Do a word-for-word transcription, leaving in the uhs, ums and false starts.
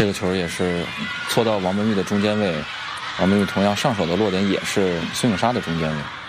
这个球也是搓到王文玉的中间位，王文玉同样上手的落点也是孙颖莎的中间位。